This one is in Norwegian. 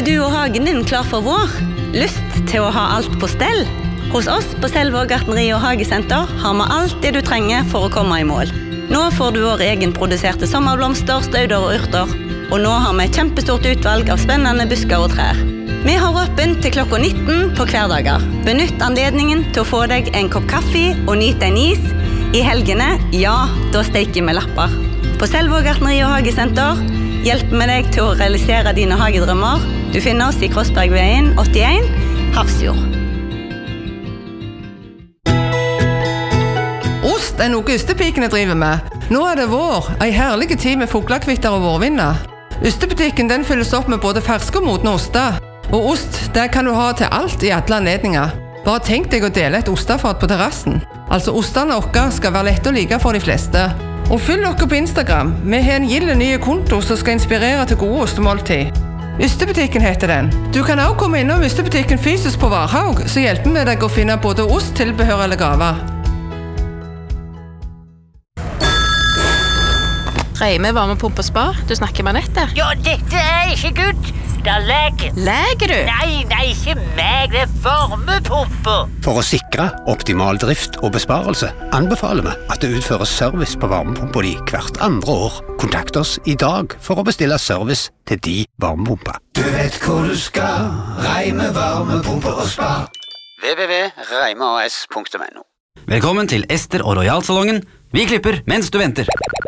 du og hagen din klar for vår? Lyst til å ha alt på stell? Hos oss på Selvåg gartneri og hagesenter har vi alt det du trenger for å komme i mål. Nå får du vår egenproduserte sommerblomster, stauder og urter, og nå har vi et kjempestort utvalg av spennende busker og trær. Vi har åpent til klokka 19 på hverdager. Benytt anledningen til å få deg en kopp kaffe og nyte en is. I helgene, ja, da steker vi lapper. På Selvåg gartneri og hagesenter hjelper vi deg til å realisere dine hagedrømmer. Du finner oss i Krossbergveien 81, Hafrsfjord. Ost noe ystepikene driver med. Nå det vår, en herlig tid med fuglekvitter og vårvinder. Ystebutikken den fylles opp med både ferske og modne oster. Og ost, det kan du ha til alt i alle anledninger. Bare tenk deg å dele et ostefat på terrassen. Altså ostene våre skal være lett å like for de fleste. Og følg dere på Instagram. Vi har en gilde nye konto som skal inspirere til gode ostemåltid. Ystebutikken heter den. Du kan også komme innom Ystebutikken fysisk på Varhaug, så hjelper vi deg å finne både ost, tilbehør eller gaver. Reime varmepumpe og spar. Du snakker med Anette. Ja, dette ikke good. Det leger. Leger du? Nei, ikke meg. Det varmepumpe. For å sikre optimal drift og besparelse anbefaler vi at det utføres service på varmepumpa di hvert andre år. Kontakt oss i dag for å bestille service til de varmepumper. Du vet hvor du skal. Reime varmepumpe og spar. www.reimeas.no. Velkommen til Ester og Royalsalongen. Vi klipper mens du venter.